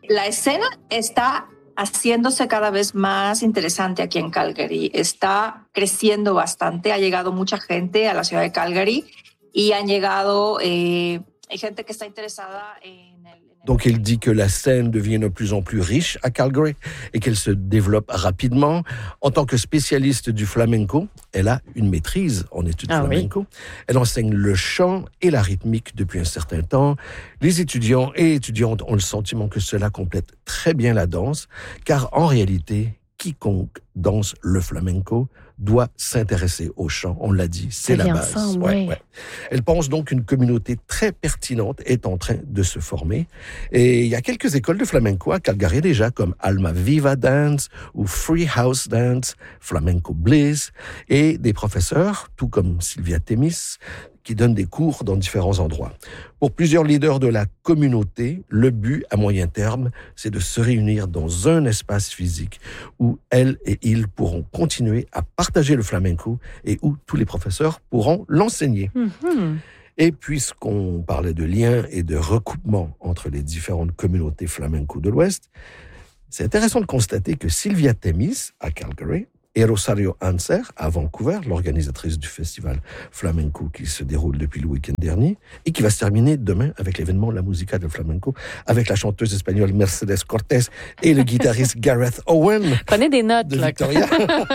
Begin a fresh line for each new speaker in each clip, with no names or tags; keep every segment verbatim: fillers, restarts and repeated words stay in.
La escena está haciéndose cada vez más interesante aquí en Calgary. Está creciendo bastante. Ha llegado mucha gente a la ciudad de Calgary y han llegado eh, hay gente que está interesada en el...
Donc il dit que la scène devient de plus en plus riche à Calgary et qu'elle se développe rapidement. En tant que spécialiste du flamenco, elle a une maîtrise en études
Ah
flamenco.
oui.
Elle enseigne le chant et la rythmique depuis un certain temps. Les étudiants et étudiantes ont le sentiment que cela complète très bien la danse, car en réalité, quiconque danse le flamenco doit s'intéresser au chant. On l'a dit, c'est
Ça
la
vient
base.
ensemble,
Ouais,
oui.
ouais. Elle pense donc qu'une communauté très pertinente est en train de se former. Et il y a quelques écoles de flamenco à Calgary déjà, comme Alma Viva Dance ou Free House Dance, Flamenco Bliss, et des professeurs, tout comme Sylvia Temis, qui donnent des cours dans différents endroits. Pour plusieurs leaders de la communauté, le but à moyen terme, c'est de se réunir dans un espace physique où elles et ils pourront continuer à partager le flamenco et où tous les professeurs pourront l'enseigner.
Mhm.
Et puisqu'on parlait de liens et de recoupement entre les différentes communautés flamenco de l'Ouest, c'est intéressant de constater que Sylvia Temis, à Calgary, et Rosario Anser, à Vancouver, l'organisatrice du festival flamenco qui se déroule depuis le week-end dernier, et qui va se terminer demain avec l'événement La Musica del Flamenco, avec la chanteuse espagnole Mercedes Cortés et le guitariste Gareth Owen
Prenez des notes,
de
là.
Victoria.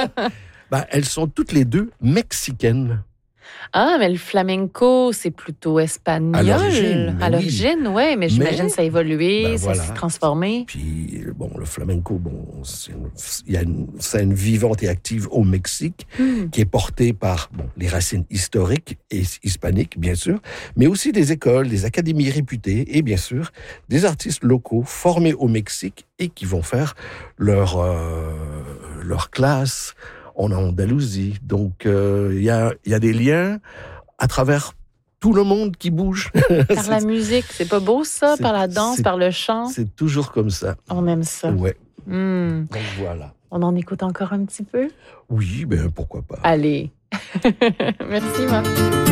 Ben, elles sont toutes les deux mexicaines.
Ah, mais le flamenco, c'est plutôt espagnol.
À l'origine, mais
À l'origine, oui, mais j'imagine
Mais-
que ça a évolué,
Ben
ça
voilà.
s'est transformé.
Puis, bon, le flamenco, bon, c'est une- il y a une scène vivante et active au Mexique
Hmm.
qui est portée par bon, les racines historiques et hispaniques, bien sûr, mais aussi des écoles, des académies réputées et bien sûr des artistes locaux formés au Mexique et qui vont faire leur, euh, leur classe en Andalousie. Donc, euh, il y a, il y a des liens à travers tout le monde qui bouge.
Par la
C'est-
musique, c'est pas beau ça?
c'est-
Par la danse,
c'est-
par le chant?
C'est toujours comme ça.
On aime ça.
Ouais.
Hmm.
Donc voilà.
On en écoute encore un petit peu?
Oui, ben pourquoi pas.
Allez. Merci, Marc.